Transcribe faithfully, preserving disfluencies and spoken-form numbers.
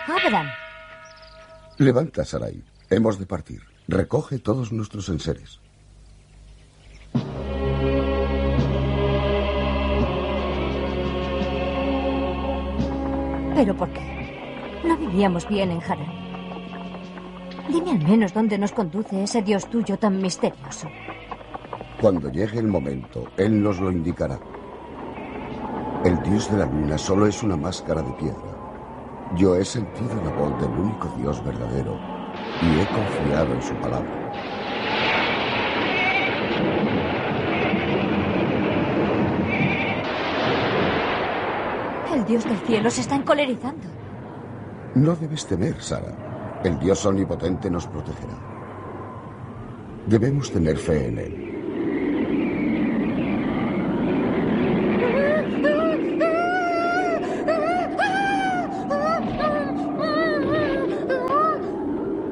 Abraham. Levanta, Sarai. Hemos de partir. Recoge todos nuestros enseres. ¿Pero por qué? No vivíamos bien en Harán. Dime al menos dónde nos conduce ese Dios tuyo tan misterioso. Cuando llegue el momento, Él nos lo indicará. El Dios de la luna solo es una máscara de piedra. Yo he sentido la voz del único Dios verdadero y he confiado en su palabra. El Dios del cielo se está encolerizando. No debes temer, Sara. El Dios omnipotente nos protegerá. Debemos tener fe en Él.